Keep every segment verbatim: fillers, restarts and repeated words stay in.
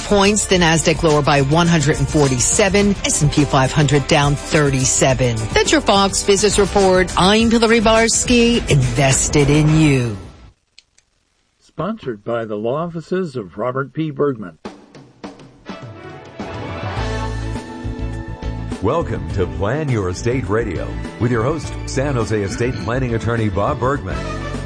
points. The Nasdaq lower by one hundred forty-seven. S and P five hundred down thirty-seven. That's your Fox Business Report. I'm Hillary Barsky, invested in you. Sponsored by the law offices of Robert P. Bergman. Welcome to Plan Your Estate Radio with your host, San Jose estate planning attorney Bob Bergman.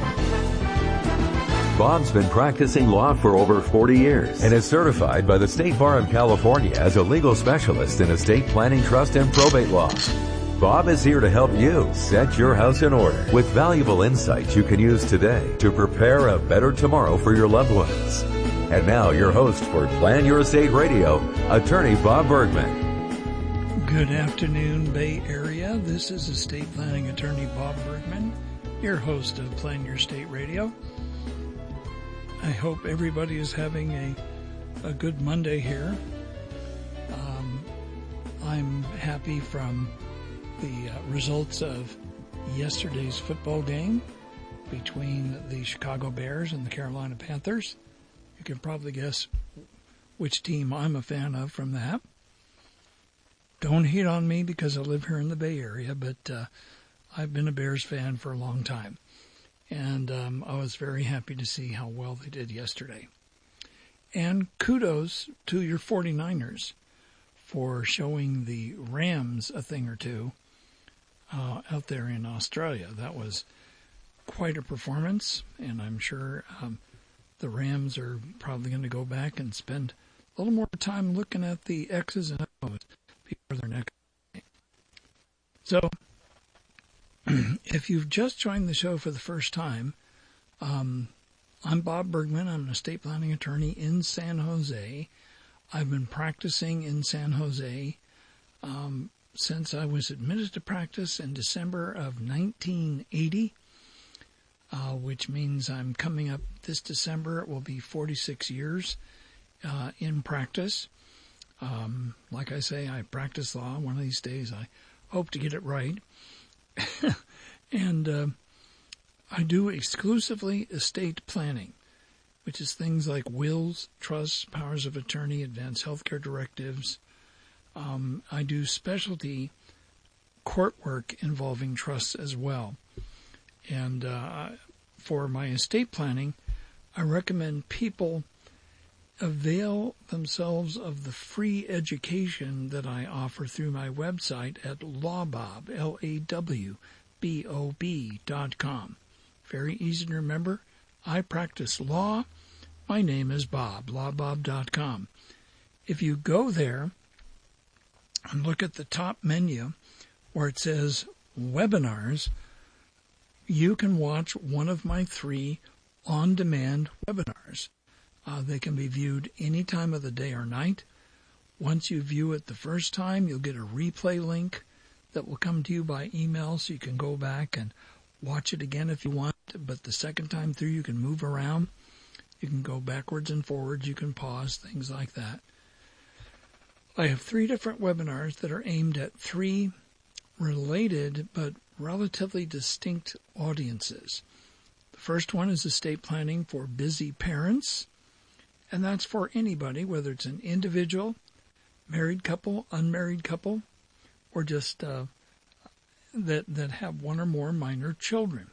Bob's been practicing law for over forty years and is certified by the State Bar of California as a legal specialist in estate planning, trust, and probate law. Bob is here to help you set your house in order with valuable insights you can use today to prepare a better tomorrow for your loved ones. And now your host for Plan Your Estate Radio, attorney Bob Bergman. Good afternoon, Bay Area. This is estate planning attorney Bob Bergman, your host of Plan Your Estate Radio. I hope everybody is having a, a good Monday here. Um, I'm happy from the uh, results of yesterday's football game between the Chicago Bears and the Carolina Panthers. You can probably guess which team I'm a fan of from that. Don't hate on me because I live here in the Bay Area, but uh, I've been a Bears fan for a long time. And um, I was very happy to see how well they did yesterday. And kudos to your forty-niners for showing the Rams a thing or two uh, out there in Australia. That was quite a performance, and I'm sure um, the Rams are probably going to go back and spend a little more time looking at the X's and O's before their next game. So, if you've just joined the show for the first time, um, I'm Bob Bergman. I'm an estate planning attorney in San Jose. I've been practicing in San Jose um, since I was admitted to practice in December of nineteen eighty, uh, which means I'm coming up this December. It will be forty-six years uh, in practice. Um, like I say, I practice law. One of these days I hope to get it right. and uh, I do exclusively estate planning, which is things like wills, trusts, powers of attorney, advanced healthcare directives. Um, I do specialty court work involving trusts as well. And uh, for my estate planning, I recommend people avail themselves of the free education that I offer through my website at lawbob, L A W B O B dot com. Very easy to remember. I practice law. My name is Bob, lawbob dot com. If you go there and look at the top menu where it says webinars, you can watch one of my three on-demand webinars. Uh, they can be viewed any time of the day or night. Once you view it the first time, you'll get a replay link that will come to you by email, so you can go back and watch it again if you want. But the second time through, you can move around. You can go backwards and forwards. You can pause, things like that. I have three different webinars that are aimed at three related but relatively distinct audiences. The first one is estate planning for busy parents. And that's for anybody, whether it's an individual, married couple, unmarried couple, or just uh, that that have one or more minor children.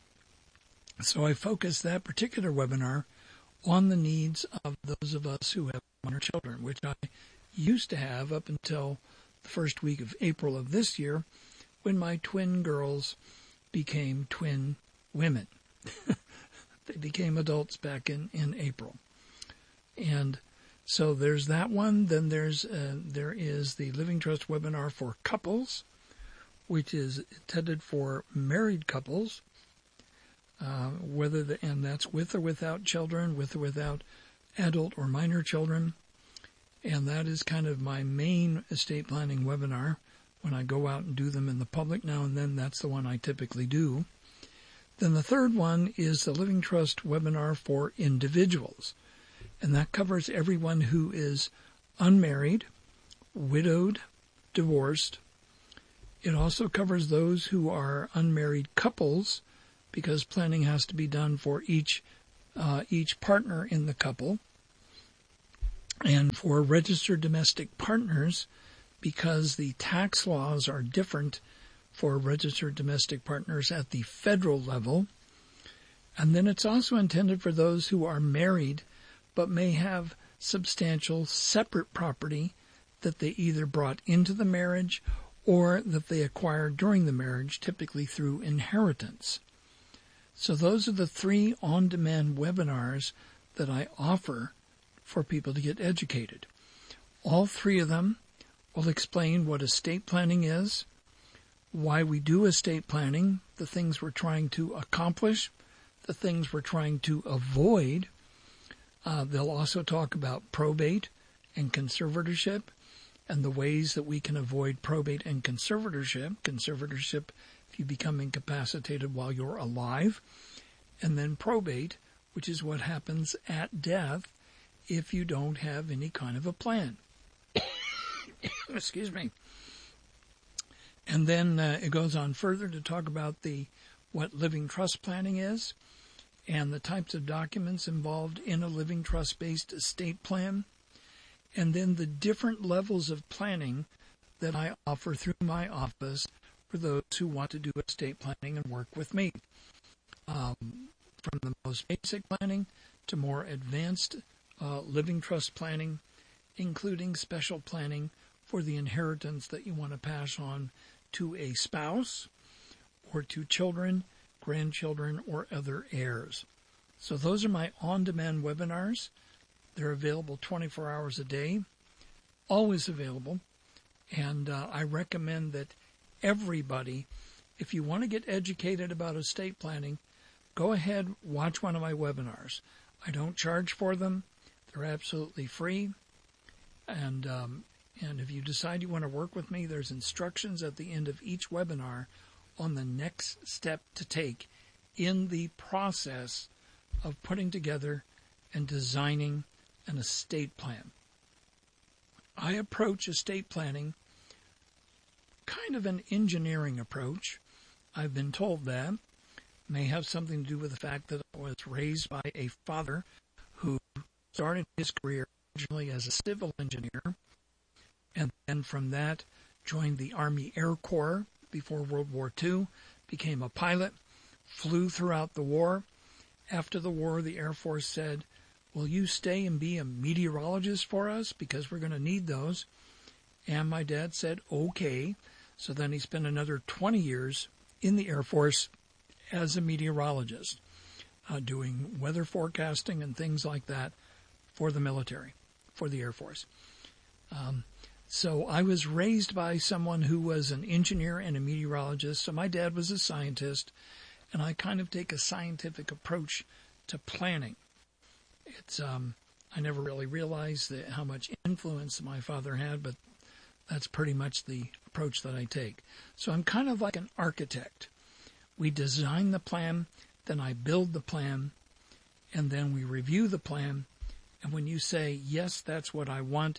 So I focus that particular webinar on the needs of those of us who have minor children, which I used to have up until the first week of April of this year, when my twin girls became twin women. They became adults back in, in April. And so there's that one. Then there's uh, there is the Living Trust webinar for couples, which is intended for married couples, uh, whether the, and that's with or without children, with or without adult or minor children. And that is kind of my main estate planning webinar. When I go out and do them in the public now and then, that's the one I typically do. Then the third one is the Living Trust webinar for individuals. And that covers everyone who is unmarried, widowed, divorced. It also covers those who are unmarried couples, because planning has to be done for each uh, each partner in the couple. And for registered domestic partners, because the tax laws are different for registered domestic partners at the federal level, and then it's also intended for those who are married but may have substantial separate property that they either brought into the marriage or that they acquired during the marriage, typically through inheritance. So those are the three on-demand webinars that I offer for people to get educated. All three of them will explain what estate planning is, why we do estate planning, the things we're trying to accomplish, the things we're trying to avoid. Uh, they'll also talk about probate and conservatorship and the ways that we can avoid probate and conservatorship. Conservatorship, if you become incapacitated while you're alive. And then probate, which is what happens at death if you don't have any kind of a plan. Excuse me. And then uh, it goes on further to talk about the what living trust planning is and the types of documents involved in a living trust-based estate plan, and then the different levels of planning that I offer through my office for those who want to do estate planning and work with me. Um, from the most basic planning to more advanced uh, living trust planning, including special planning for the inheritance that you want to pass on to a spouse or to children, grandchildren, or other heirs. So those are my on-demand webinars. They're available twenty-four hours a day, always available. And uh, I recommend that everybody, if you want to get educated about estate planning, go ahead, watch one of my webinars. I don't charge for them. They're absolutely free. And um, and if you decide you want to work with me, there's instructions at the end of each webinar on the next step to take in the process of putting together and designing an estate plan. I approach estate planning kind of an engineering approach. I've been told that. May have something to do with the fact that I was raised by a father who started his career originally as a civil engineer, and then from that joined the Army Air Corps before World War Two, became a pilot, flew throughout the war. After the war, the Air Force said, "Will you stay and be a meteorologist for us? Because we're going to need those." And my dad said, okay. So then he spent another twenty years in the Air Force as a meteorologist, uh, doing weather forecasting and things like that for the military, for the Air Force. Um, so I was raised by someone who was an engineer and a meteorologist. So my dad was a scientist, and I kind of take a scientific approach to planning. It's um, I never really realized that how much influence my father had, but that's pretty much the approach that I take. So I'm kind of like an architect. We design the plan, then I build the plan, and then we review the plan. And when you say, yes, that's what I want,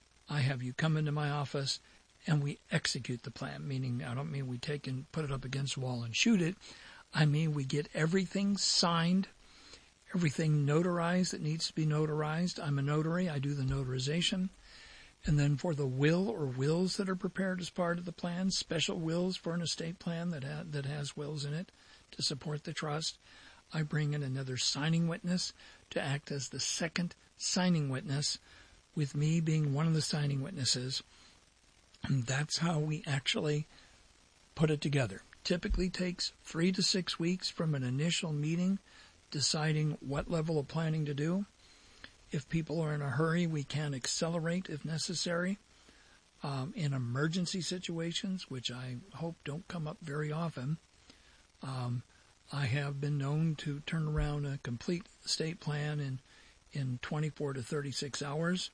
I have you come into my office and we execute the plan. Meaning, I don't mean we take and put it up against the wall and shoot it. I mean, we get everything signed, everything notarized that needs to be notarized. I'm a notary. I do the notarization. And then for the will or wills that are prepared as part of the plan, special wills for an estate plan that ha- that has wills in it to support the trust, I bring in another signing witness to act as the second signing witness, with me being one of the signing witnesses. And that's how we actually put it together. Typically takes three to six weeks from an initial meeting, deciding what level of planning to do. If people are in a hurry, we can accelerate if necessary. Um, in emergency situations, which I hope don't come up very often, um, I have been known to turn around a complete estate plan in, in twenty-four to thirty-six hours.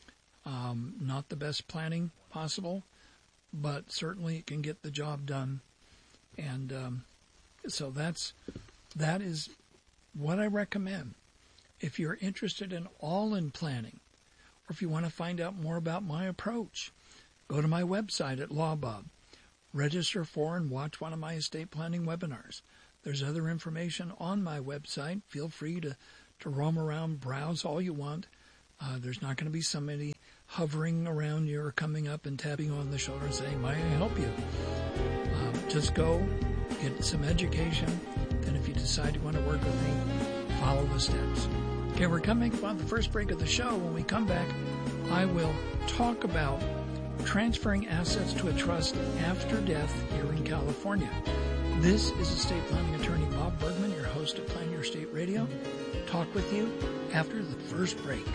Um, not the best planning possible, but certainly it can get the job done. And um, so that's that is what I recommend. If you're interested in all-in planning, or if you want to find out more about my approach, go to my website at LawBob. Register for and watch one of my estate planning webinars. There's other information on my website. Feel free to, to roam around, browse all you want. Uh, there's not going to be somebody hovering around you or coming up and tapping you on the shoulder and saying, "Might I help you?" Um, just go, get some education. Then if you decide you want to work with me, follow the steps. Okay, we're coming on the first break of the show. When we come back, I will talk about transferring assets to a trust after death here in California. This is estate planning attorney Bob Bergman, your host of Plan Your State Radio. Talk with you after the first break.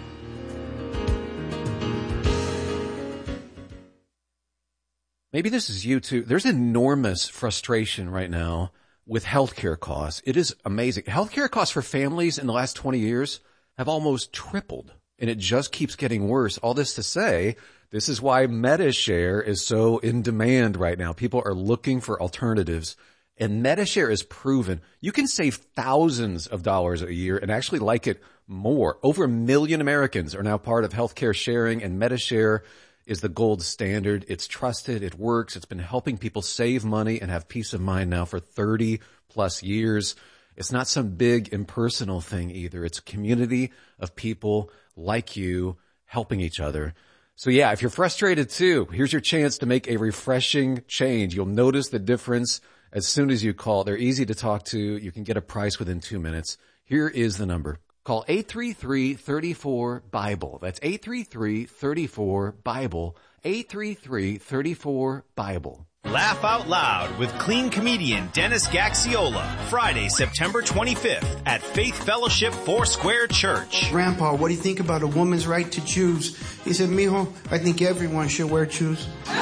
Maybe this is you too. There's enormous frustration right now with healthcare costs. It is amazing. Healthcare costs for families in the last twenty years have almost tripled, and it just keeps getting worse. All this to say, this is why MediShare is so in demand right now. People are looking for alternatives, and MediShare is proven. You can save thousands of dollars a year and actually like it more. Over a million Americans are now part of healthcare sharing, and MediShare is the gold standard. It's trusted. It works. It's been helping people save money and have peace of mind now for thirty plus years. It's not some big impersonal thing either. It's a community of people like you helping each other. So yeah, if you're frustrated too, here's your chance to make a refreshing change. You'll notice the difference as soon as you call. They're easy to talk to. You can get a price within two minutes. Here is the number. Call eight three three, three four, BIBLE. That's eight three three, three four, BIBLE. eight three three, three four, BIBLE. Laugh out loud with clean comedian Dennis Gaxiola, Friday, September twenty-fifth at Faith Fellowship Foursquare Church. Grandpa, what do you think about a woman's right to choose? He said, mijo, I think everyone should wear shoes.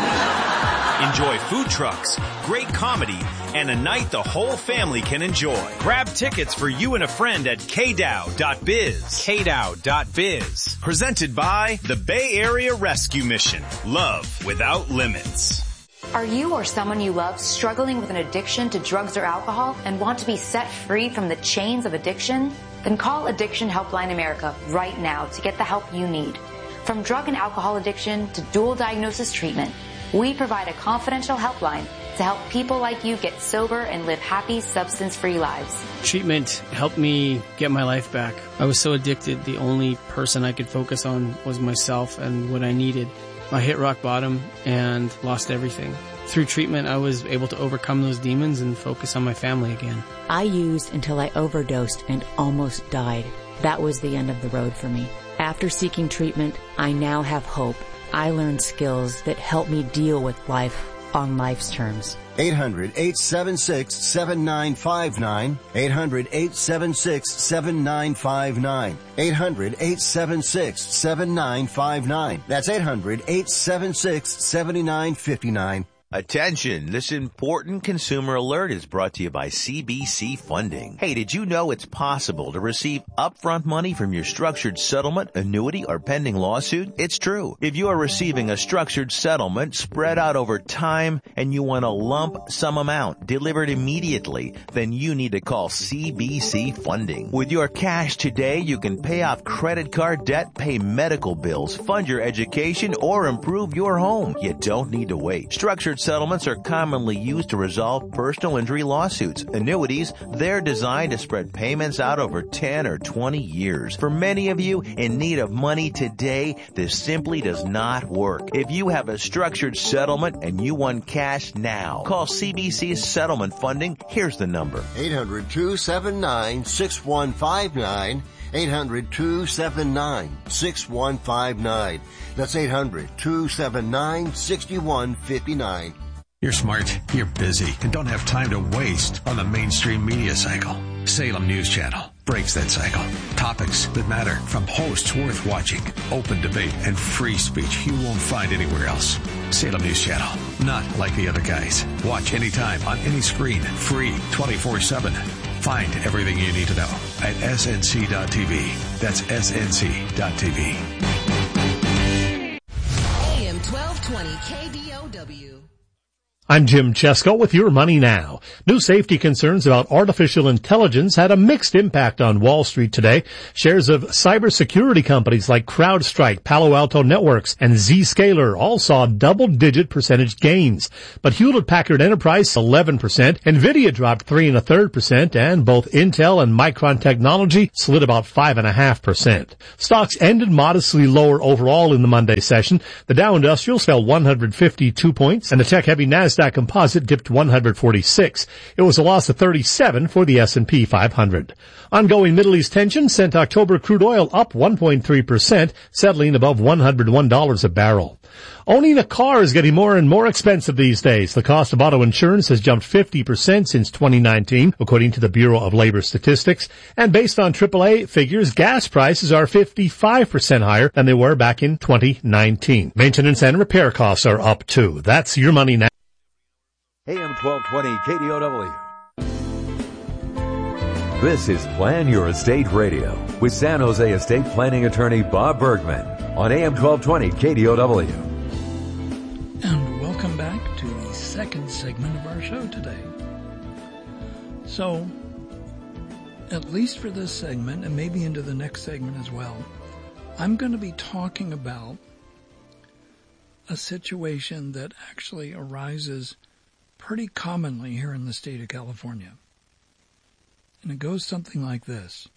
Enjoy food trucks, great comedy, and a night the whole family can enjoy. Grab tickets for you and a friend at k dow dot biz. k dow dot biz. Presented by the Bay Area Rescue Mission. Love without limits. Are you or someone you love struggling with an addiction to drugs or alcohol and want to be set free from the chains of addiction? Then call Addiction Helpline America right now to get the help you need. From drug and alcohol addiction to dual diagnosis treatment, we provide a confidential helpline to help people like you get sober and live happy, substance-free lives. Treatment helped me get my life back. I was so addicted, the only person I could focus on was myself and what I needed. I hit rock bottom and lost everything. Through treatment, I was able to overcome those demons and focus on my family again. I used until I overdosed and almost died. That was the end of the road for me. After seeking treatment, I now have hope. I learned skills that help me deal with life on life's terms. eight hundred, eight seven six, seven nine five nine. eight hundred, eight seven six, seven nine five nine. eight hundred, eight seven six, seven nine five nine. That's eight hundred, eight seven six, seven nine five nine. Attention, this important consumer alert is brought to you by C B C Funding. Hey, did you know it's possible to receive upfront money from your structured settlement, annuity, or pending lawsuit? It's true. If you are receiving a structured settlement spread out over time and you want a lump sum amount delivered immediately, then you need to call C B C Funding. With your cash today, you can pay off credit card debt, pay medical bills, fund your education, or improve your home. You don't need to wait. Structured settlements are commonly used to resolve personal injury lawsuits. Annuities, they're designed to spread payments out over ten or twenty years. For many of you in need of money today, this simply does not work. If you have a structured settlement and you want cash now, call C B C Settlement Funding. Here's the number. eight hundred, two seven nine, six one five nine. eight hundred, two seven nine, six one five nine. That's eight hundred, two seven nine, six one five nine. You're smart, you're busy, and don't have time to waste on the mainstream media cycle. Salem News Channel breaks that cycle. Topics that matter from hosts worth watching, open debate, and free speech you won't find anywhere else. Salem News Channel, not like the other guys. Watch anytime on any screen, free, twenty-four seven. Find everything you need to know at S N C dot T V. That's S N C dot T V. A M twelve twenty K D O W. I'm Jim Chesko with Your Money Now. New safety concerns about artificial intelligence had a mixed impact on Wall Street today. Shares of cybersecurity companies like CrowdStrike, Palo Alto Networks, and Zscaler all saw double-digit percentage gains. But Hewlett-Packard Enterprise eleven percent, Nvidia dropped three and a third percent, and both Intel and Micron Technology slid about five and a half percent. Stocks ended modestly lower overall in the Monday session. The Dow Industrials fell one hundred fifty-two points, and the tech-heavy Nasdaq Composite dipped one hundred forty-six. It was a loss of thirty-seven for the S and P five hundred. Ongoing Middle East tension sent October crude oil up one point three percent, settling above one hundred one dollars a barrel. Owning a car is getting more and more expensive these days. The cost of auto insurance has jumped fifty percent since twenty nineteen, according to the Bureau of Labor Statistics. And based on triple A figures, gas prices are fifty-five percent higher than they were back in twenty nineteen. Maintenance and repair costs are up too. That's Your Money Now. A M twelve twenty K D O W. This is Plan Your Estate Radio with San Jose estate planning attorney Bob Bergman on A M twelve twenty K D O W. And welcome back to the second segment of our show today. So, at least for this segment, and maybe into the next segment as well, I'm going to be talking about a situation that actually arises pretty commonly here in the state of California. And it goes something like this.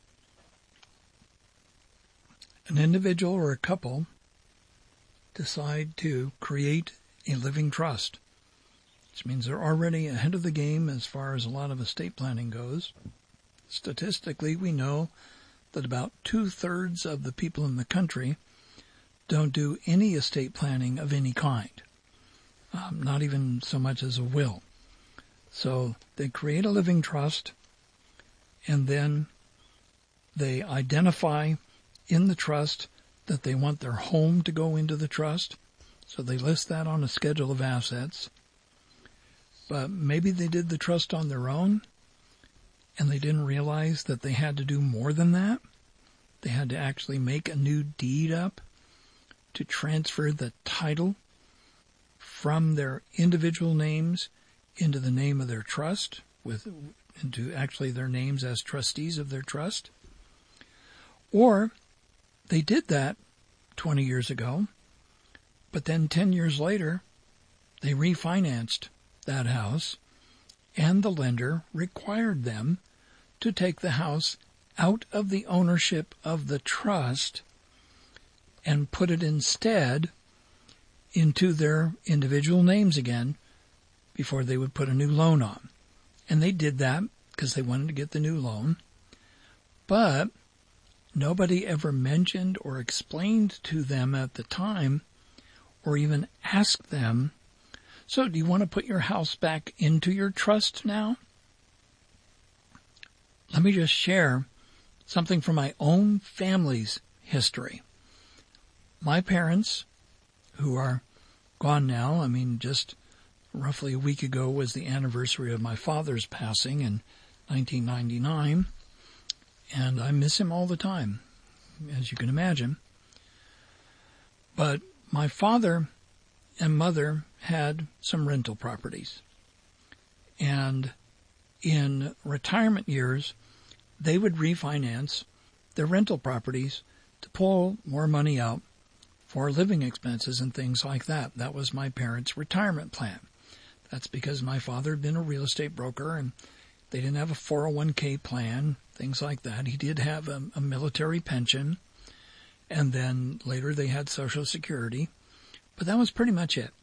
An individual or a couple decide to create a living trust, which means they're already ahead of the game as far as a lot of estate planning goes. Statistically, we know that about two-thirds of the people in the country don't do any estate planning of any kind. Um, not even so much as a will. So they create a living trust, and then they identify in the trust that they want their home to go into the trust. So they list that on a schedule of assets. But maybe they did the trust on their own, and they didn't realize that they had to do more than that. They had to actually make a new deed up to transfer the title from their individual names into the name of their trust, with into actually their names as trustees of their trust. Or they did that twenty years ago, but then ten years later, they refinanced that house, and the lender required them to take the house out of the ownership of the trust and put it instead into their individual names again before they would put a new loan on. And they did that because they wanted to get the new loan. But nobody ever mentioned or explained to them at the time, or even asked them, so do you want to put your house back into your trust now? Let me just share something from my own family's history. My parents, who are gone now, I mean, just roughly a week ago was the anniversary of my father's passing in nineteen ninety-nine, and I miss him all the time, as you can imagine. But my father and mother had some rental properties, and in retirement years, they would refinance their rental properties to pull more money out for living expenses and things like that. That was my parents' retirement plan. That's because my father had been a real estate broker, and they didn't have a four oh one k plan, things like that. He did have a, a military pension, and then later they had Social Security, but that was pretty much it.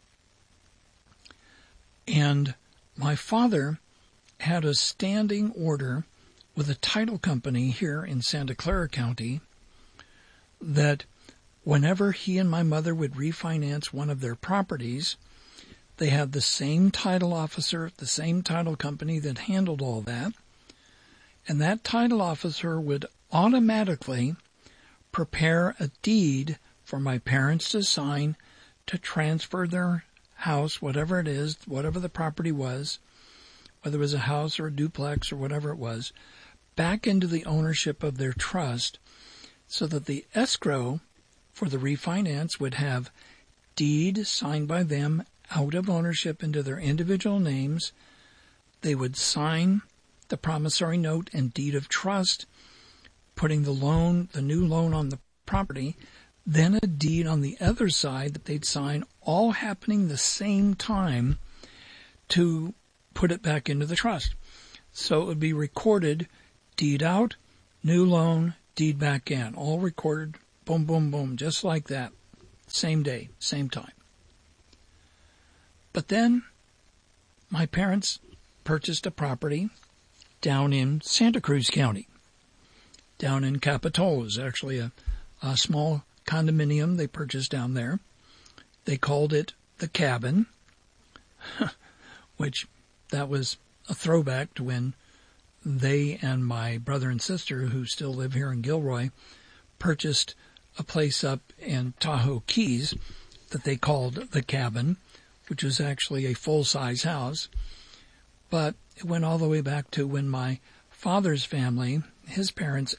And my father had a standing order with a title company here in Santa Clara County that whenever he and my mother would refinance one of their properties, they had the same title officer, the same title company that handled all that, and that title officer would automatically prepare a deed for my parents to sign to transfer their house, whatever it is, whatever the property was, whether it was a house or a duplex or whatever it was, back into the ownership of their trust, so that the escrow for the refinance would have deed signed by them out of ownership into their individual names. They would sign the promissory note and deed of trust, putting the loan, the new loan on the property, then a deed on the other side that they'd sign, all happening the same time to put it back into the trust. So it would be recorded, deed out, new loan, deed back in, all recorded, boom, boom, boom, just like that. Same day, same time. But then my parents purchased a property down in Santa Cruz County, down in Capitola. It was actually a, a small condominium they purchased down there. They called it the Cabin, which that was a throwback to when they and my brother and sister, who still live here in Gilroy, purchased a place up in Tahoe Keys that they called the Cabin, which was actually a full-size house. But it went all the way back to when my father's family, his parents,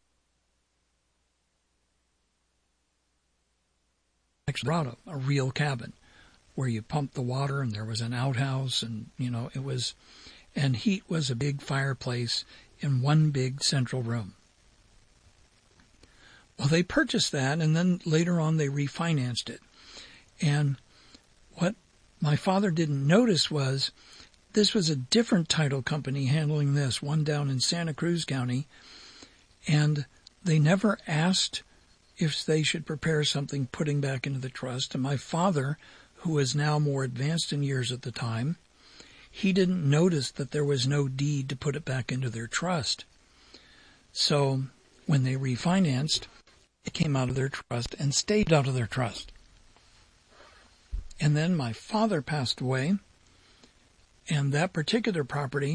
actually brought a, a real cabin where you pumped the water and there was an outhouse, and, you know, it was, and heat was a big fireplace in one big central room. Well, they purchased that, and then later on they refinanced it. And what my father didn't notice was this was a different title company handling this, one down in Santa Cruz County, and they never asked if they should prepare something putting back into the trust. And my father, who was now more advanced in years at the time, he didn't notice that there was no deed to put it back into their trust. So when they refinanced, it came out of their trust and stayed out of their trust. And then my father passed away, and that particular property,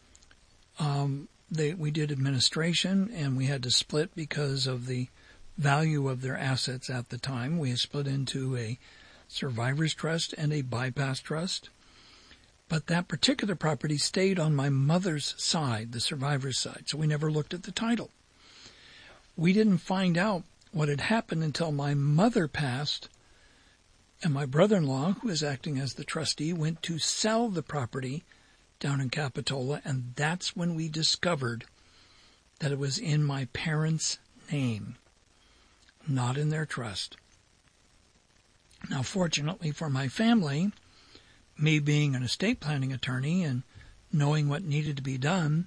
um, they, we did administration, and we had to split because of the value of their assets at the time. We had split into a survivor's trust and a bypass trust. But that particular property stayed on my mother's side, the survivor's side, so we never looked at the title. We didn't find out what had happened until my mother passed, and my brother-in-law, who was acting as the trustee, went to sell the property down in Capitola, and that's when we discovered that it was in my parents' name, not in their trust. Now, fortunately for my family, me being an estate planning attorney and knowing what needed to be done,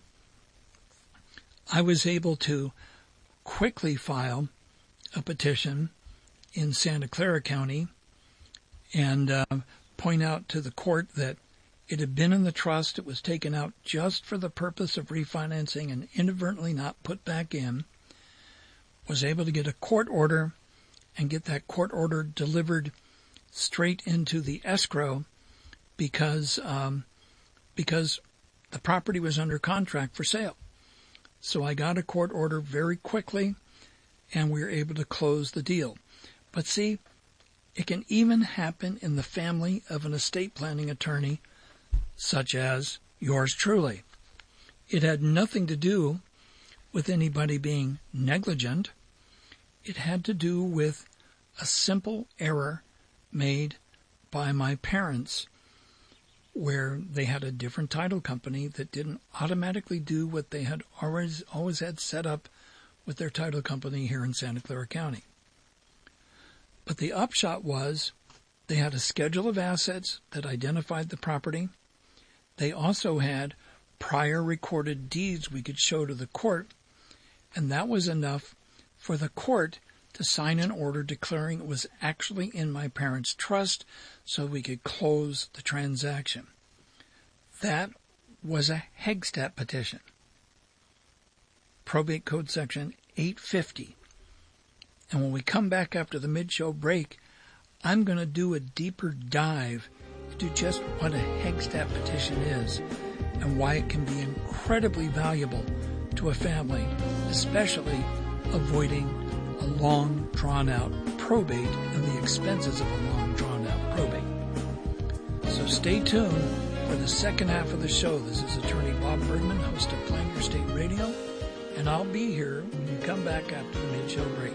I was able to quickly file a petition in Santa Clara County and uh, point out to the court that it had been in the trust, it was taken out just for the purpose of refinancing and inadvertently not put back in, was able to get a court order and get that court order delivered straight into the escrow because um, because the property was under contract for sale. So I got a court order very quickly, and we were able to close the deal. But see, it can even happen in the family of an estate planning attorney, such as yours truly. It had nothing to do with anybody being negligent. It had to do with a simple error made by my parents, where they had a different title company that didn't automatically do what they had always always had set up with their title company here in Santa Clara County. But the upshot was they had a schedule of assets that identified the property. They also had prior recorded deeds we could show to the court, and that was enough for the court to sign an order declaring it was actually in my parents' trust so we could close the transaction. That was a Hegstat petition. Probate Code Section eight fifty. And when we come back after the mid-show break, I'm going to do a deeper dive into just what a Hegstat petition is and why it can be incredibly valuable to a family, especially avoiding a long, drawn-out probate and the expenses of a long, drawn-out probate. So stay tuned for the second half of the show. This is Attorney Bob Bergman, host of Plan Your State Radio, and I'll be here when you come back after the mid-show break.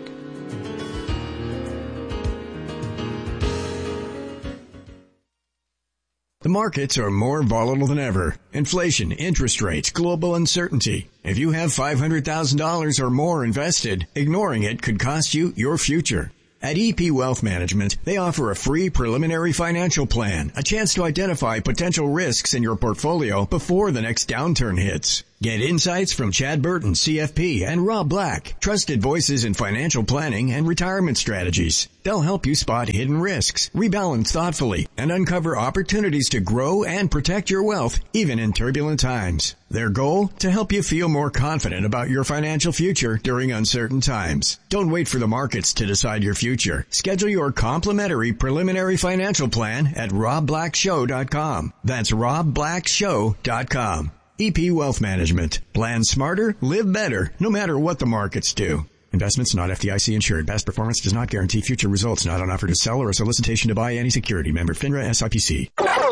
The markets are more volatile than ever. Inflation, interest rates, global uncertainty. If you have five hundred thousand dollars or more invested, ignoring it could cost you your future. At E P Wealth Management, they offer a free preliminary financial plan, a chance to identify potential risks in your portfolio before the next downturn hits. Get insights from Chad Burton, C F P, and Rob Black, trusted voices in financial planning and retirement strategies. They'll help you spot hidden risks, rebalance thoughtfully, and uncover opportunities to grow and protect your wealth even in turbulent times. Their goal? To help you feel more confident about your financial future during uncertain times. Don't wait for the markets to decide your future. Schedule your complimentary preliminary financial plan at rob black show dot com. That's rob black show dot com. E P Wealth Management. Plan smarter, live better, no matter what the markets do. Investments not F D I C insured. Past performance does not guarantee future results. Not an offer to sell or a solicitation to buy any security. Member FINRA S I P C.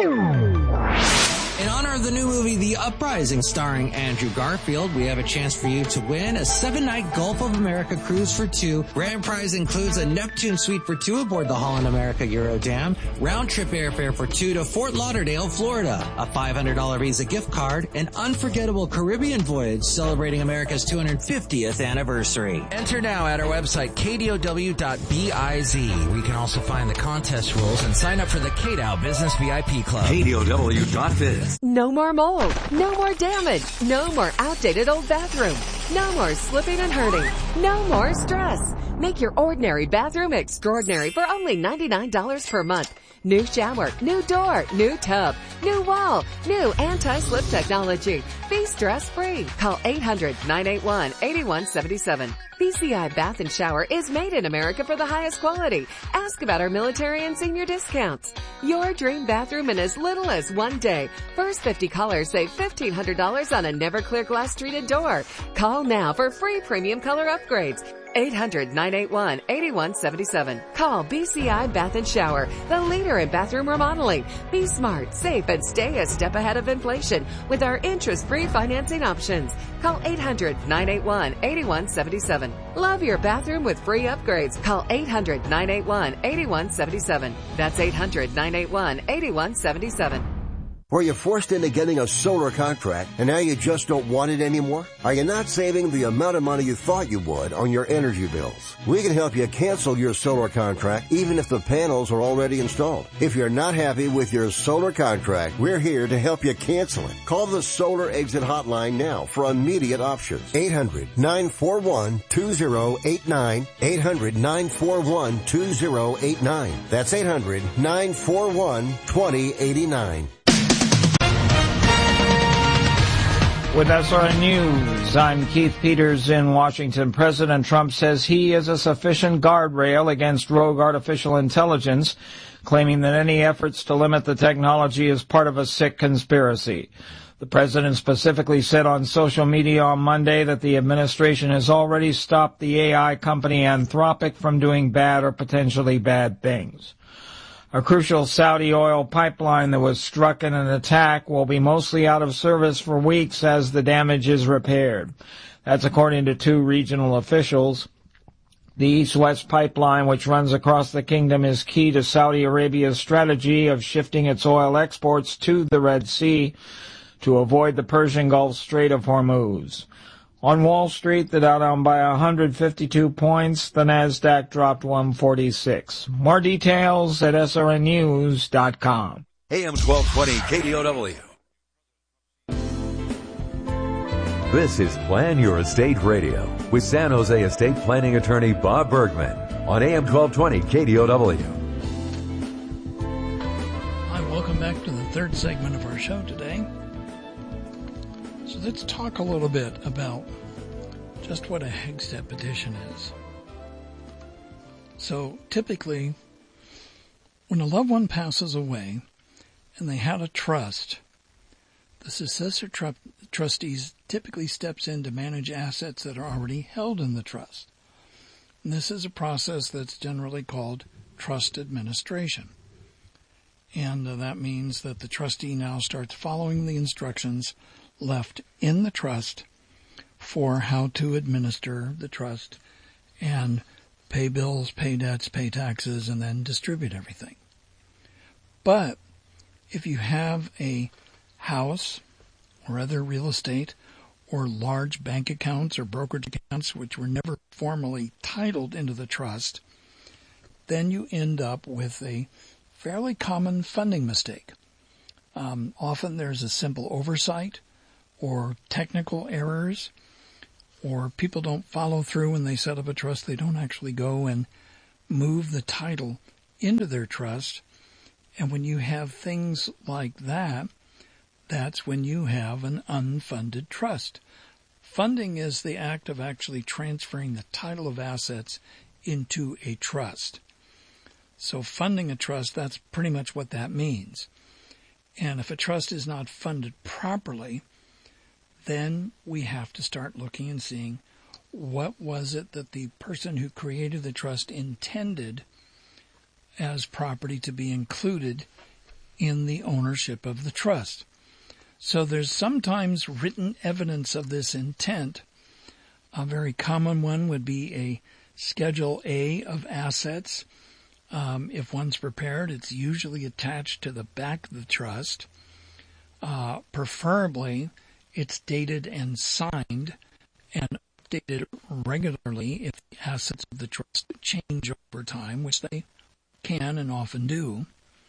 In honor of the new movie, The Uprising, starring Andrew Garfield, we have a chance for you to win a seven-night Gulf of America cruise for two. Grand prize includes a Neptune suite for two aboard the Holland America Eurodam, round-trip airfare for two to Fort Lauderdale, Florida, a five hundred dollars Visa gift card, an unforgettable Caribbean voyage celebrating America's two hundred fiftieth anniversary. Enter now at our website, k d o w dot biz, where you can also find the contest rules and sign up for the K D O W Business V I P Club. k d o w dot biz. No more mold. No more damage. No more outdated old bathroom. No more slipping and hurting. No more stress. Make your ordinary bathroom extraordinary for only ninety-nine dollars per month. New shower, new door, new tub, new wall, new anti-slip technology. Be stress-free. Call eight hundred, nine eight one, eight one seven seven. B C I Bath and Shower is made in America for the highest quality. Ask about our military and senior discounts. Your dream bathroom in as little as one day. First fifty callers save fifteen hundred dollars on a never clear glass treated door. Call now for free premium color upgrades. eight hundred, nine eight one, eight one seven seven. Call B C I Bath and Shower, the leader in bathroom remodeling. Be smart, safe, and stay a step ahead of inflation with our interest-free financing options. Call eight hundred, nine eight one, eight one seven seven. Love your bathroom with free upgrades. Call eight hundred, nine eight one, eight one seven seven. That's eight hundred, nine eight one, eight one seven seven. Were you forced into getting a solar contract and now you just don't want it anymore? Are you not saving the amount of money you thought you would on your energy bills? We can help you cancel your solar contract even if the panels are already installed. If you're not happy with your solar contract, we're here to help you cancel it. Call the Solar Exit Hotline now for immediate options. eight hundred, nine four one, two zero eight nine. eight hundred, nine four one, two zero eight nine. That's eight hundred, nine four one, two zero eight nine. With S R N News, I'm Keith Peters in Washington. President Trump says he is a sufficient guardrail against rogue artificial intelligence, claiming that any efforts to limit the technology is part of a sick conspiracy. The president specifically said on social media on Monday that the administration has already stopped the A I company Anthropic from doing bad or potentially bad things. A crucial Saudi oil pipeline that was struck in an attack will be mostly out of service for weeks as the damage is repaired. That's according to two regional officials. The East-West pipeline, which runs across the kingdom, is key to Saudi Arabia's strategy of shifting its oil exports to the Red Sea to avoid the Persian Gulf Strait of Hormuz. On Wall Street, the Dow down by one hundred fifty-two points. The Nasdaq dropped one forty-six. More details at S R N news dot com. A M twelve twenty K D O W. This is Plan Your Estate Radio with San Jose estate planning attorney Bob Bergman on A M twelve twenty K D O W. Hi, welcome back to the third segment of our show today. So let's talk a little bit about just what a Hegseth petition is. So typically, when a loved one passes away and they had a trust, the successor tr- trustees typically steps in to manage assets that are already held in the trust. And this is a process that's generally called trust administration. And uh, that means that the trustee now starts following the instructions left in the trust for how to administer the trust and pay bills, pay debts, pay taxes, and then distribute everything. But if you have a house or other real estate or large bank accounts or brokerage accounts which were never formally titled into the trust, then you end up with a fairly common funding mistake. Um, often there's a simple oversight or technical errors, or people don't follow through when they set up a trust. They don't actually go and move the title into their trust. And when you have things like that, that's when you have an unfunded trust. Funding is the act of actually transferring the title of assets into a trust. So funding a trust, that's pretty much what that means. And if a trust is not funded properly, then we have to start looking and seeing what was it that the person who created the trust intended as property to be included in the ownership of the trust. So there's sometimes written evidence of this intent. A very common one would be a Schedule A of assets. Um, if one's prepared, it's usually attached to the back of the trust. Uh, preferably, it's dated and signed and updated regularly if the assets of the trust change over time, which they can and often do.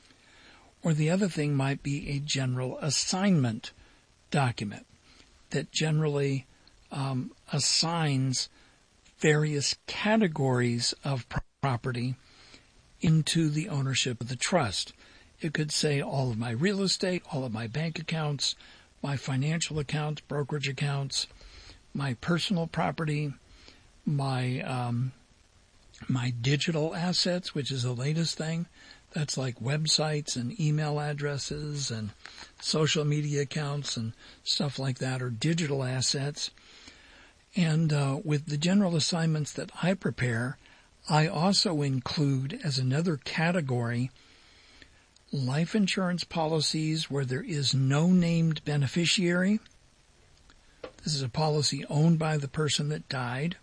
Or the other thing might be a general assignment document that generally um, assigns various categories of property into the ownership of the trust. It could say all of my real estate, all of my bank accounts, my financial accounts, brokerage accounts, my personal property, my um, my digital assets, which is the latest thing. That's like websites and email addresses and social media accounts and stuff like that, or digital assets. And uh, with the general assignments that I prepare, I also include as another category life insurance policies where there is no named beneficiary. This is a policy owned by the person that died.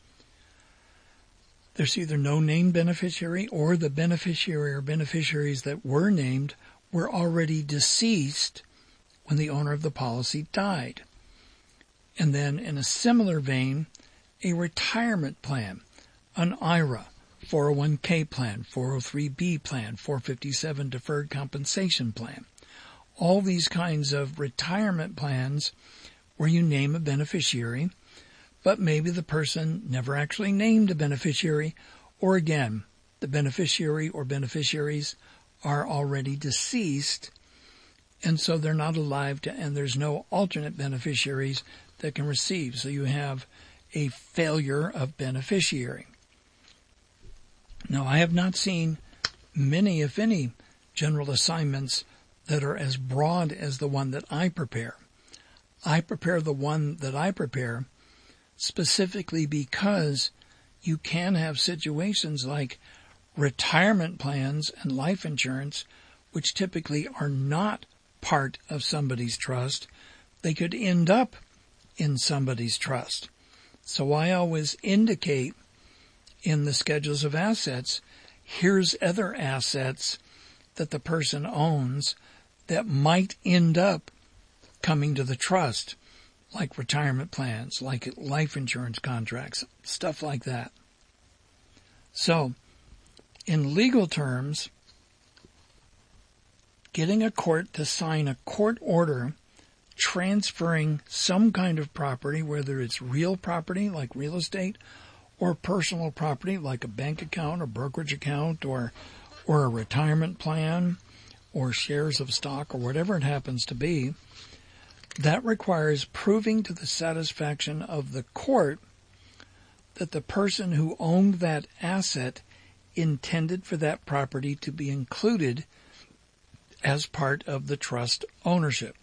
There's either no named beneficiary or the beneficiary or beneficiaries that were named were already deceased when the owner of the policy died. And then in a similar vein, a retirement plan, an I R A, four oh one k plan, four oh three b plan, four fifty-seven deferred compensation plan. All these kinds of retirement plans where you name a beneficiary, but maybe the person never actually named a beneficiary, or again, the beneficiary or beneficiaries are already deceased, and so they're not alive to, and there's no alternate beneficiaries that can receive. So you have a failure of beneficiary. Now, I have not seen many, if any, general assignments that are as broad as the one that I prepare. I prepare the one that I prepare specifically because you can have situations like retirement plans and life insurance, which typically are not part of somebody's trust. They could end up in somebody's trust. So I always indicate in the schedules of assets, here's other assets that the person owns that might end up coming to the trust, like retirement plans, like life insurance contracts, stuff like that. So, in legal terms, getting a court to sign a court order transferring some kind of property, whether it's real property like real estate or personal property like a bank account or brokerage account or or a retirement plan or shares of stock or whatever it happens to be, that requires proving to the satisfaction of the court that the person who owned that asset intended for that property to be included as part of the trust ownership.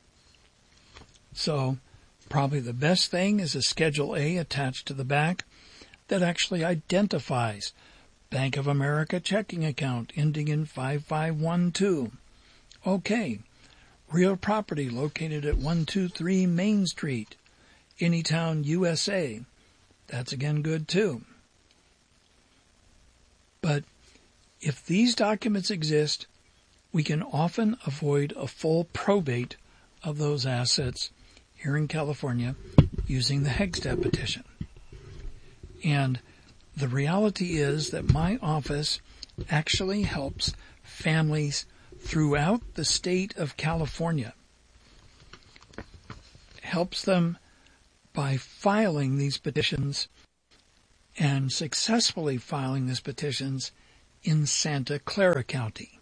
So probably the best thing is a Schedule A attached to the back that actually identifies Bank of America checking account ending in five five one two. Okay, real property located at one two three Main Street, Anytown, U S A. That's again good too. But if these documents exist, we can often avoid a full probate of those assets here in California using the Hegstad petition. And the reality is that my office actually helps families throughout the state of California, helps them by filing these petitions and successfully filing these petitions in Santa Clara County.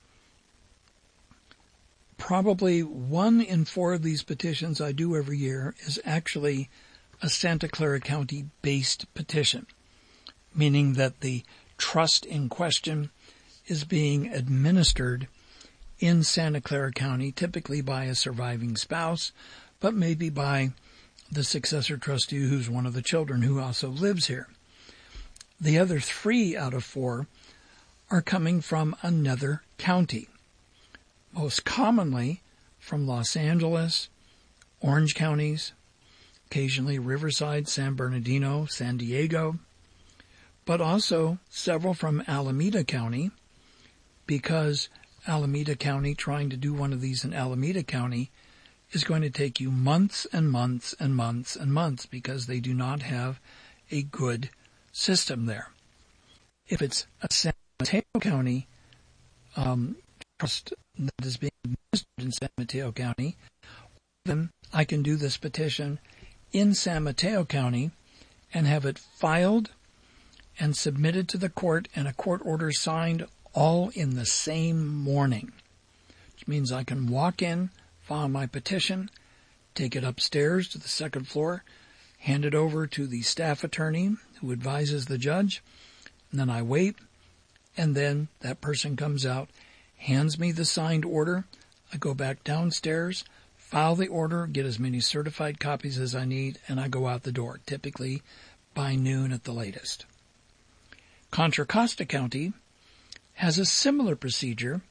Probably one in four of these petitions I do every year is actually a Santa Clara County-based petition, meaning that the trust in question is being administered in Santa Clara County, typically by a surviving spouse, but maybe by the successor trustee who's one of the children who also lives here. The other three out of four are coming from another county, most commonly from Los Angeles, Orange counties, occasionally Riverside, San Bernardino, San Diego, but also several from Alameda County, because Alameda County, trying to do one of these in Alameda County, is going to take you months and months and months and months because they do not have a good system there. If it's a San Mateo County um, trust that is being administered in San Mateo County, then I can do this petition in San Mateo County and have it filed and submitted to the court and a court order signed all in the same morning, which means I can walk in, file my petition, take it upstairs to the second floor, hand it over to the staff attorney who advises the judge, and then I wait, and then that person comes out, hands me the signed order. I go back downstairs, file the order, get as many certified copies as I need, and I go out the door, typically by noon at the latest. Contra Costa County has a similar procedure.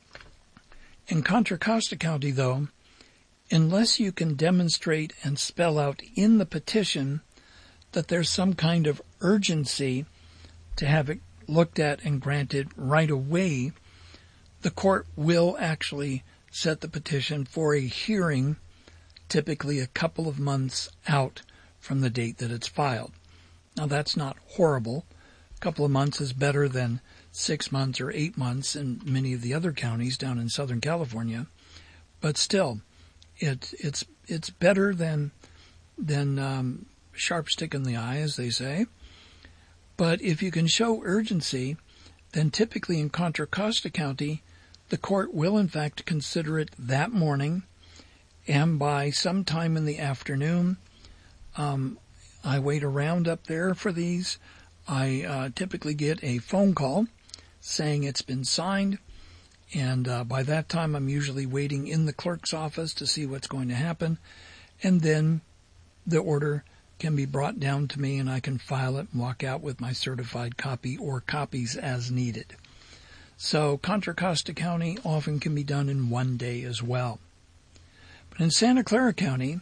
In Contra Costa County, though, unless you can demonstrate and spell out in the petition that there's some kind of urgency to have it looked at and granted right away, the court will actually set the petition for a hearing, typically a couple of months out from the date that it's filed. Now, that's not horrible. A couple of months is better than six months or eight months in many of the other counties down in Southern California, but still, it, it's it's better than than um, sharp stick in the eye, as they say. But if you can show urgency, then typically in Contra Costa County, the court will in fact consider it that morning, and by sometime in the afternoon, um, I wait around up there for these. I uh, typically get a phone call saying it's been signed, and uh, by that time I'm usually waiting in the clerk's office to see what's going to happen, and then the order can be brought down to me and I can file it and walk out with my certified copy or copies as needed. So Contra Costa County often can be done in one day as well. But in Santa Clara County,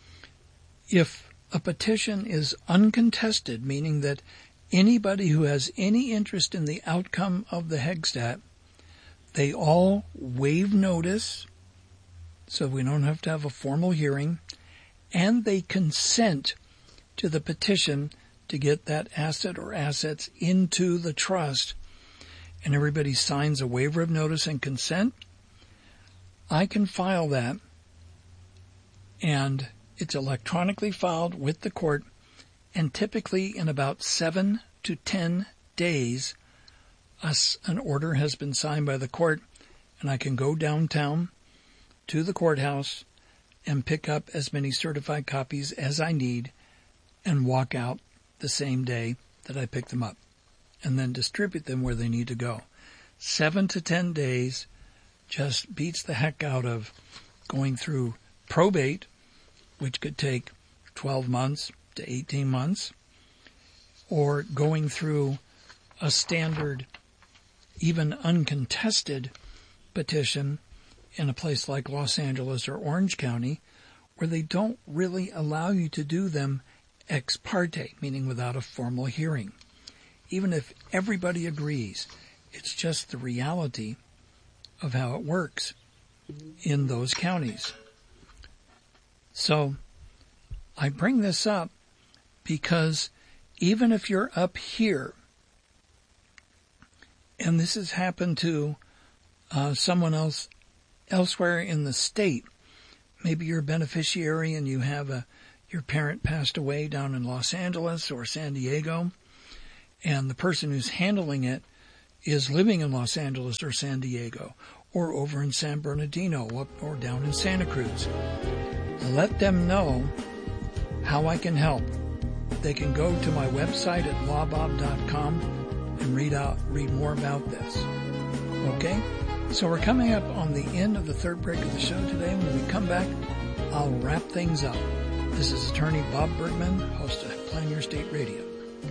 if a petition is uncontested, meaning that anybody who has any interest in the outcome of the Hegstad, they all waive notice, so we don't have to have a formal hearing, and they consent to the petition to get that asset or assets into the trust, and everybody signs a waiver of notice and consent, I can file that, and it's electronically filed with the court, and typically in about seven to ten days, us, an order has been signed by the court, and I can go downtown to the courthouse and pick up as many certified copies as I need and walk out the same day that I pick them up, and then distribute them where they need to go. Seven to ten days just beats the heck out of going through probate, which could take twelve months to eighteen months, or going through a standard, even uncontested petition in a place like Los Angeles or Orange County, where they don't really allow you to do them ex parte, meaning without a formal hearing. Even if everybody agrees, it's just the reality of how it works in those counties. So I bring this up because even if you're up here, and this has happened to uh, someone else elsewhere in the state, maybe you're a beneficiary and you have a your parent passed away down in Los Angeles or San Diego, and the person who's handling it is living in Los Angeles or San Diego or over in San Bernardino up or down in Santa Cruz. Let them know how I can help. They can go to my website at law bob dot com and read out read more about this. Okay? So we're coming up on the end of the third break of the show today. When we come back, I'll wrap things up. This is attorney Bob Bergman, host of Plan Your State Radio.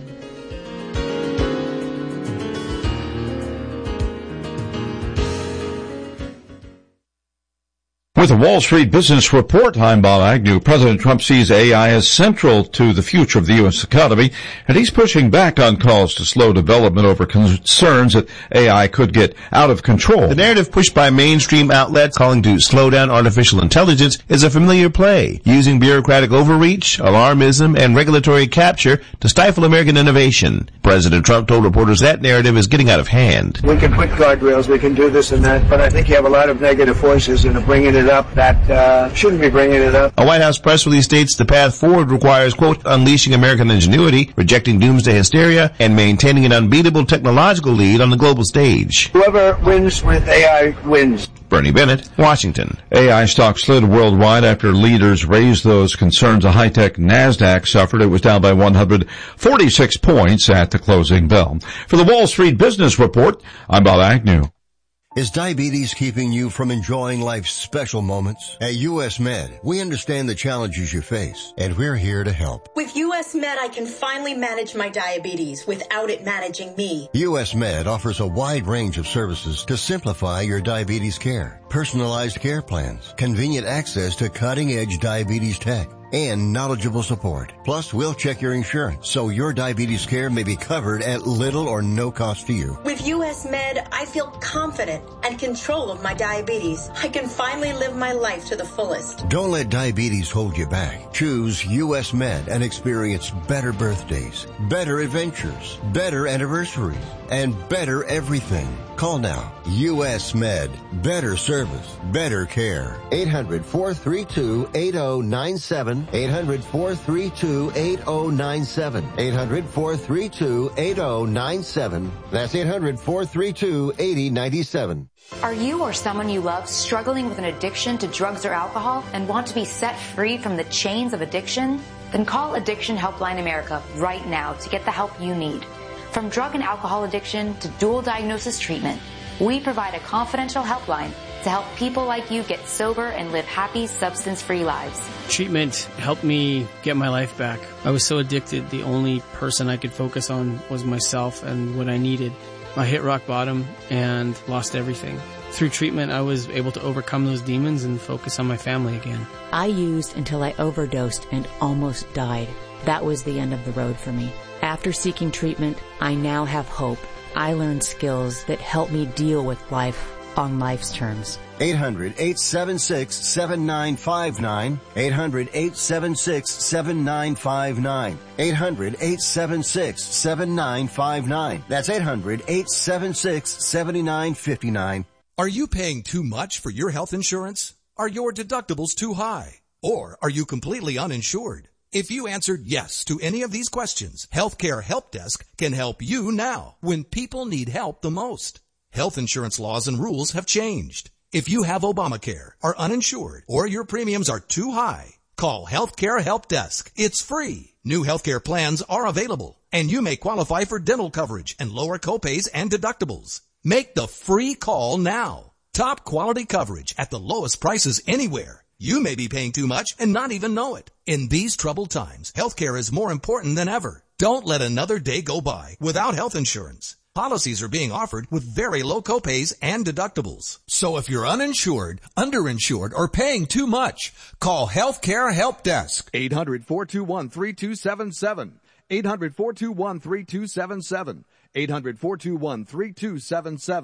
With the Wall Street Business Report, I'm Bob Agnew. President Trump sees A I as central to the future of the U S economy, and he's pushing back on calls to slow development over concerns that A I could get out of control. The narrative pushed by mainstream outlets calling to slow down artificial intelligence is a familiar play, using bureaucratic overreach, alarmism, and regulatory capture to stifle American innovation. President Trump told reporters that narrative is getting out of hand. We can put guardrails, we can do this and that, but I think you have a lot of negative forces that are bringing it up that uh, shouldn't be bringing it up. A White House press release states the path forward requires, quote, unleashing American ingenuity, rejecting doomsday hysteria, and maintaining an unbeatable technological lead on the global stage. Whoever wins with A I wins. Bernie Bennett, Washington. A I stock slid worldwide after leaders raised those concerns. A high-tech NASDAQ suffered. It was down by one hundred forty-six points at the closing bell. For the Wall Street Business Report, I'm Bob Agnew. Is diabetes keeping you from enjoying life's special moments? At U S Med, we understand the challenges you face, and we're here to help. With U S Med, I can finally manage my diabetes without it managing me. U S Med offers a wide range of services to simplify your diabetes care. Personalized care plans, convenient access to cutting-edge diabetes tech, and knowledgeable support. Plus, we'll check your insurance so your diabetes care may be covered at little or no cost to you. With U S Med, I feel confident and control of my diabetes. I can finally live my life to the fullest. Don't let diabetes hold you back. Choose U S Med and experience better birthdays, better adventures, better anniversaries, and better everything. Call now. U S Med. Better service. Better care. eight hundred, four three two, eight oh nine seven. eight hundred, four three two, eight oh nine seven. eight hundred, four three two, eight oh nine seven. That's eight hundred, four three two, eight oh nine seven. Are you or someone you love struggling with an addiction to drugs or alcohol and want to be set free from the chains of addiction? Then call Addiction Helpline America right now to get the help you need. From drug and alcohol addiction to dual diagnosis treatment, we provide a confidential helpline to help people like you get sober and live happy, substance-free lives. Treatment helped me get my life back. I was so addicted, the only person I could focus on was myself and what I needed. I hit rock bottom and lost everything. Through treatment, I was able to overcome those demons and focus on my family again. I used until I overdosed and almost died. That was the end of the road for me. After seeking treatment, I now have hope. I learned skills that help me deal with life on life's terms. eight hundred, eight seven six, seven nine five nine. eight hundred, eight seven six, seven nine five nine. eight hundred, eight seven six, seven nine five nine. That's eight hundred, eight seven six, seven nine five nine. Are you paying too much for your health insurance? Are your deductibles too high? Or are you completely uninsured? If you answered yes to any of these questions, Healthcare Help Desk can help you now when people need help the most. Health insurance laws and rules have changed. If you have Obamacare, are uninsured, or your premiums are too high, call Healthcare Help Desk. It's free. New healthcare plans are available, and you may qualify for dental coverage and lower copays and deductibles. Make the free call now. Top quality coverage at the lowest prices anywhere. You may be paying too much and not even know it. In these troubled times, healthcare is more important than ever. Don't let another day go by without health insurance. Policies are being offered with very low copays and deductibles. So if you're uninsured, underinsured, or paying too much, call Healthcare Help Desk. eight hundred, four two one, three two seven seven. eight hundred, four two one, three two seven seven. eight hundred, four two one, three two seven seven.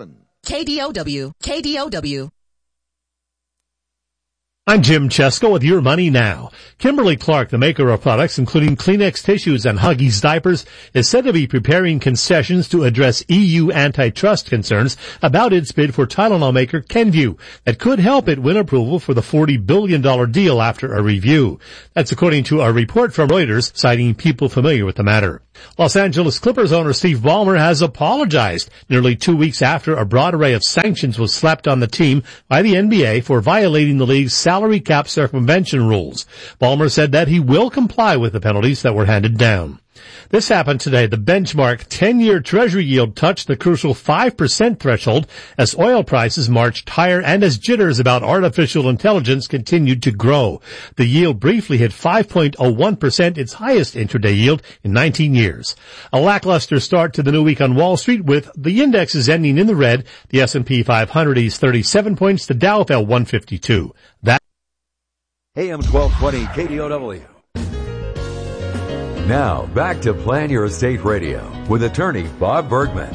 K D O W, K D O W. I'm Jim Chesko with Your Money Now. Kimberly Clark, the maker of products including Kleenex tissues and Huggies diapers, is said to be preparing concessions to address E U antitrust concerns about its bid for Tylenol maker Kenvue that could help it win approval for the forty billion dollars deal after a review. That's according to a report from Reuters citing people familiar with the matter. Los Angeles Clippers owner Steve Ballmer has apologized nearly two weeks after a broad array of sanctions was slapped on the team by the N B A for violating the league's salary cap circumvention rules. Ballmer said that he will comply with the penalties that were handed down. This happened today. The benchmark ten-year Treasury yield touched the crucial five percent threshold as oil prices marched higher and as jitters about artificial intelligence continued to grow. The yield briefly hit five point oh one percent, its highest intraday yield in nineteen years. A lackluster start to the new week on Wall Street with the indexes ending in the red. The S and P five hundred eased thirty-seven points. The Dow fell one fifty-two. That A M twelve twenty K D O W. Now, back to Plan Your Estate Radio with attorney Bob Bergman.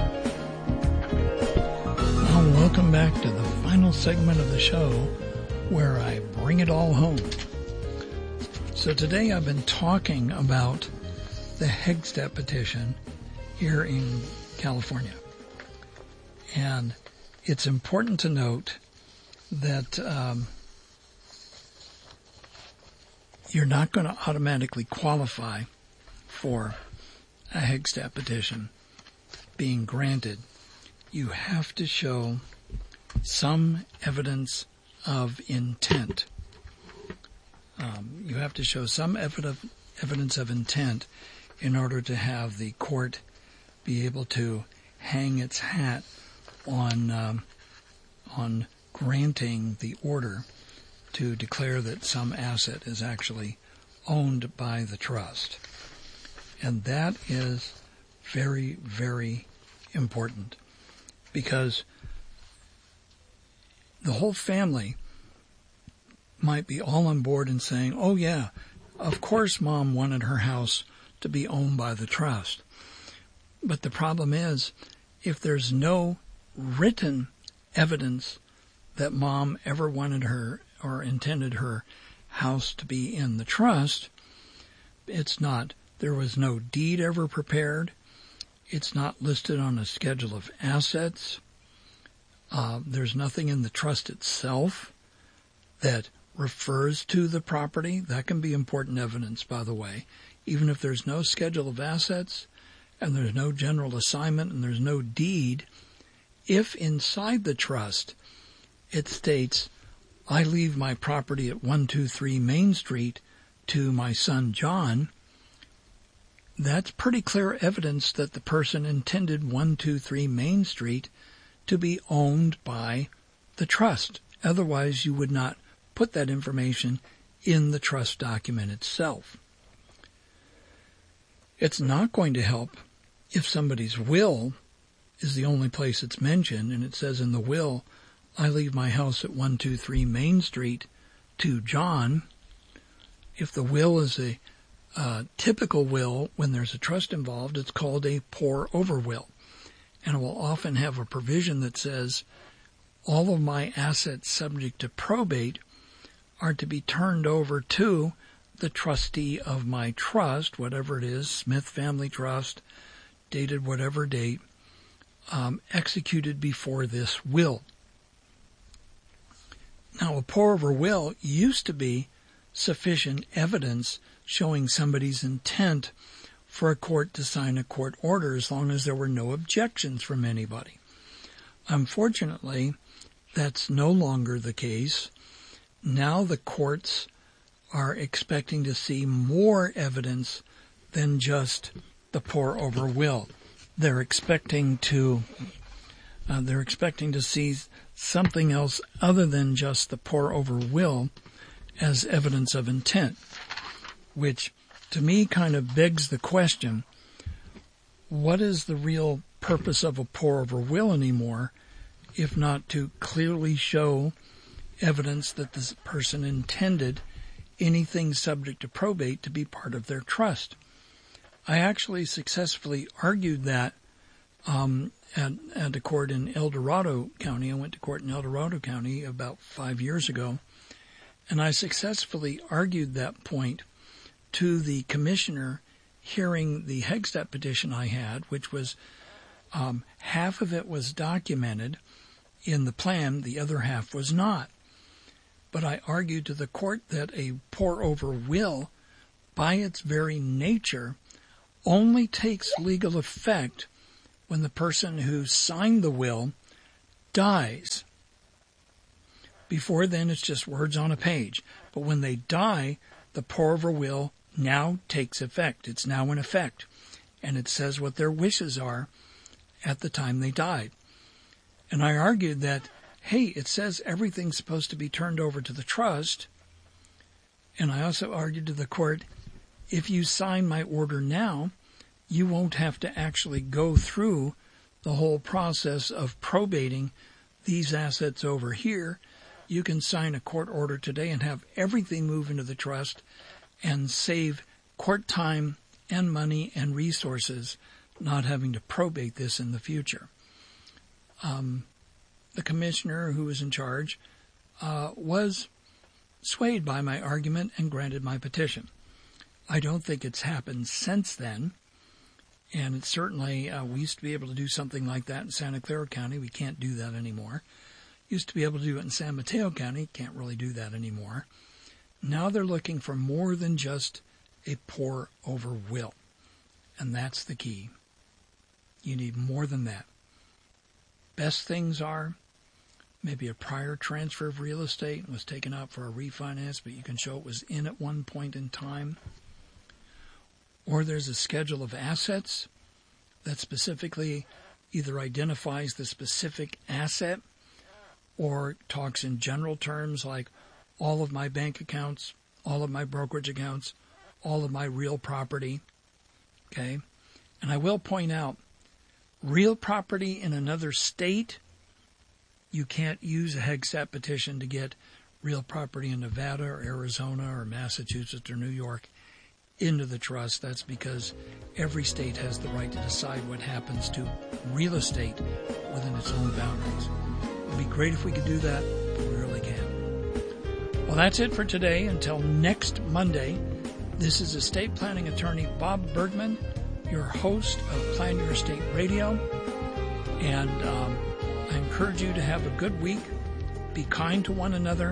Well, welcome back to the final segment of the show where I bring it all home. So today I've been talking about the Hegstad petition here in California. And it's important to note that um, you're not going to automatically qualify for a Hegstad petition being granted. You have to show some evidence of intent. Um, you have to show some evidence evidence of intent in order to have the court be able to hang its hat on um, on granting the order to declare that some asset is actually owned by the trust. And that is very, very important because the whole family might be all on board and saying, oh yeah, of course mom wanted her house to be owned by the trust. But the problem is, if there's no written evidence that mom ever wanted her or intended her house to be in the trust, it's not. There was no deed ever prepared. It's not listed on a schedule of assets. Uh, there's nothing in the trust itself that refers to the property. That can be important evidence, by the way. Even if there's no schedule of assets and there's no general assignment and there's no deed, if inside the trust it states, I leave my property at one two three Main Street to my son John, that's pretty clear evidence that the person intended one two three Main Street to be owned by the trust. Otherwise, you would not put that information in the trust document itself. It's not going to help if somebody's will is the only place it's mentioned, and it says in the will, I leave my house at one two three Main Street to John. If the will is a Uh, typical will, when there's a trust involved, it's called a pour-over will. And it will often have a provision that says, all of my assets subject to probate are to be turned over to the trustee of my trust, whatever it is, Smith Family Trust, dated whatever date, um, executed before this will. Now, a pour-over will used to be sufficient evidence showing somebody's intent for a court to sign a court order as long as there were no objections from anybody. Unfortunately, that's no longer the case. Now the courts are expecting to see more evidence than just the pour-over will. They're expecting to uh, they're expecting to see something else other than just the pour-over will as evidence of intent, which to me kind of begs the question, what is the real purpose of a pour-over will anymore, if not to clearly show evidence that this person intended anything subject to probate to be part of their trust? I actually successfully argued that um, at, at a court in El Dorado County. I went to court in El Dorado County about five years ago, and I successfully argued that point to the commissioner hearing the Hegstadt petition I had, which was um, half of it was documented in the plan, the other half was not. But I argued to the court that a pour-over will, by its very nature, only takes legal effect when the person who signed the will dies. Before then, it's just words on a page. But when they die, the pour-over will now takes effect. It's now in effect. And it says what their wishes are at the time they died. And I argued that, hey, it says everything's supposed to be turned over to the trust. And I also argued to the court, if you sign my order now, you won't have to actually go through the whole process of probating these assets over here. You can sign a court order today and have everything move into the trust and save court time and money and resources not having to probate this in the future. Um, the commissioner who was in charge uh, was swayed by my argument and granted my petition. I don't think it's happened since then, and it's certainly, uh, we used to be able to do something like that in Santa Clara County. We can't do that anymore. Used to be able to do it in San Mateo County. Can't really do that anymore. Now they're looking for more than just a pour-over will, and that's the key. You need more than that. Best things are maybe a prior transfer of real estate was taken out for a refinance, but you can show it was in at one point in time. Or there's a schedule of assets that specifically either identifies the specific asset or talks in general terms like all of my bank accounts, all of my brokerage accounts, all of my real property. Okay? And I will point out, real property in another state, you can't use a Hegstadt petition to get real property in Nevada or Arizona or Massachusetts or New York into the trust. That's because every state has the right to decide what happens to real estate within its own boundaries. It would be great if we could do that, but we really can't. Well, that's it for today. Until next Monday, this is estate planning attorney Bob Bergman, your host of Plan Your Estate Radio. And um, I encourage you to have a good week. Be kind to one another.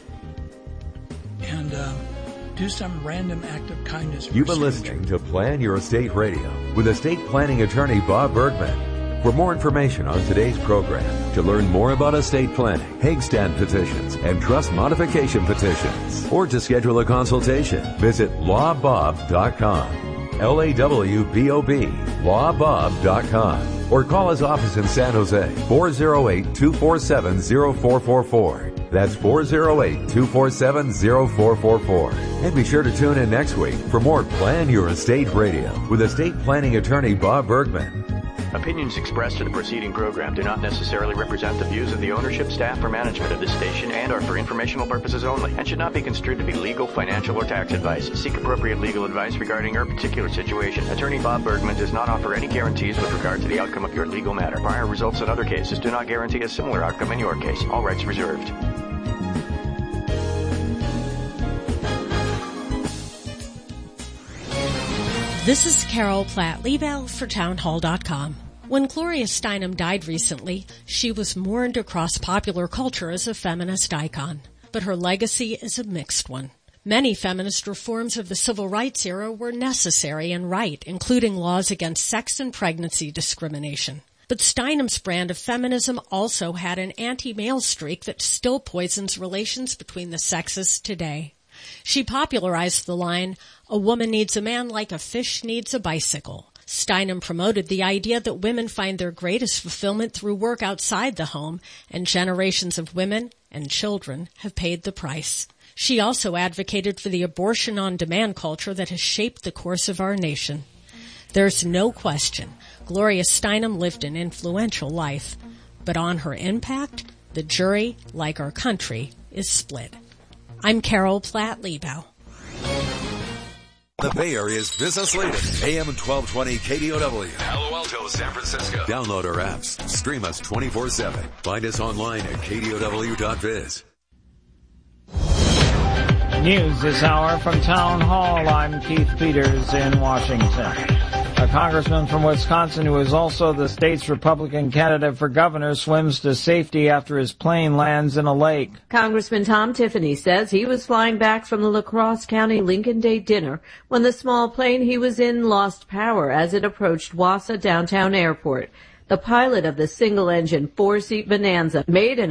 And uh, do some random act of kindness. You've been listening to Plan Your Estate Radio with estate planning attorney Bob Bergman. For more information on today's program, to learn more about estate planning, Hegstadt petitions, and trust modification petitions, or to schedule a consultation, visit law bob dot com. L A W B O B, law bob dot com. Or call his office in San Jose, four oh eight, two four seven, oh four four four. That's four oh eight, two four seven, oh four four four. And be sure to tune in next week for more Plan Your Estate Radio with estate planning attorney Bob Bergman. Opinions expressed in the preceding program do not necessarily represent the views of the ownership, staff, or management of this station and are for informational purposes only and should not be construed to be legal, financial, or tax advice. Seek appropriate legal advice regarding your particular situation. Attorney Bob Bergman does not offer any guarantees with regard to the outcome of your legal matter. Prior results in other cases do not guarantee a similar outcome in your case. All rights reserved. This is Carol Platt-Liebau for townhall dot com. When Gloria Steinem died recently, she was mourned across popular culture as a feminist icon. But her legacy is a mixed one. Many feminist reforms of the civil rights era were necessary and right, including laws against sex and pregnancy discrimination. But Steinem's brand of feminism also had an anti-male streak that still poisons relations between the sexes today. She popularized the line, "A woman needs a man like a fish needs a bicycle." Steinem promoted the idea that women find their greatest fulfillment through work outside the home, and generations of women and children have paid the price. She also advocated for the abortion-on-demand culture that has shaped the course of our nation. There's no question Gloria Steinem lived an influential life, but on her impact, the jury, like our country, is split. I'm Carol Platt-Liebau. The Bay Area's business leader, A M twelve twenty K D O W. Palo Alto. Gainesville, San Francisco. Download our apps. Stream us twenty-four seven. Find us online at K D O W dot biz. News this hour from Town Hall. I'm Keith Peters in Washington. A congressman from Wisconsin who is also the state's Republican candidate for governor swims to safety after his plane lands in a lake. Congressman Tom Tiffany says he was flying back from the La Crosse County Lincoln Day dinner when the small plane he was in lost power as it approached Wausau Downtown Airport. The pilot of the single-engine four-seat Bonanza made an